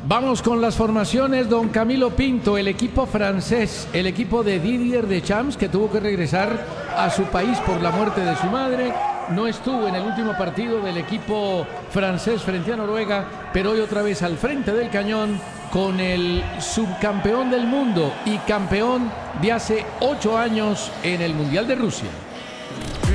Vamos con las formaciones, don Camilo Pinto, el equipo francés, el equipo de Didier Deschamps, que tuvo que regresar a su país por la muerte de su madre. No estuvo en el último partido del equipo francés frente a Noruega, pero hoy otra vez al frente del cañón con el subcampeón del mundo y campeón de hace 8 años en el Mundial de Rusia.